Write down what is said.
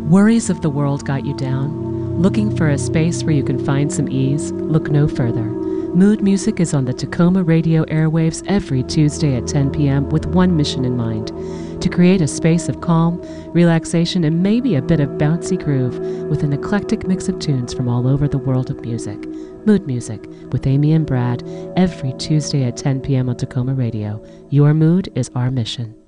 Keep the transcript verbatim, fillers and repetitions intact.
Worries of the world got you down? Looking for a space where you can find some ease? Look no further. Mood Music is on the Tacoma radio airwaves every Tuesday at ten p.m. with one mission in mind: to create a space of calm, relaxation, and maybe a bit of bouncy groove with an eclectic mix of tunes from all over the world of music. Mood Music with Amy and Brad every Tuesday at ten p.m. on Tacoma Radio. Your mood is our mission.